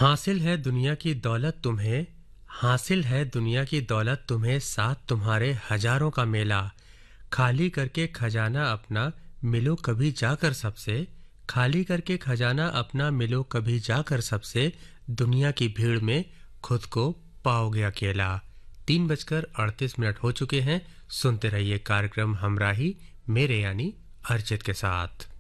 हासिल है दुनिया की दौलत तुम्हें, हासिल है दुनिया की दौलत तुम्हें, साथ तुम्हारे हजारों का मेला। खाली करके खजाना अपना मिलो कभी जाकर सबसे, खाली करके खजाना अपना मिलो कभी जाकर सबसे, दुनिया की भीड़ में खुद को पाओगे अकेला। 3:38 हो चुके हैं। सुनते रहिए कार्यक्रम हमराही मेरे यानी अर्जित के साथ।